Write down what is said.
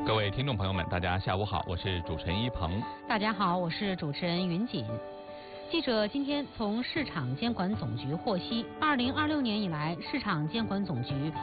各位听众朋友们，大家下午好，我是主持人一鹏。 大家好，我是主持人云锦。记者今天从市场监管总局获悉，2026年以来，市场监管总局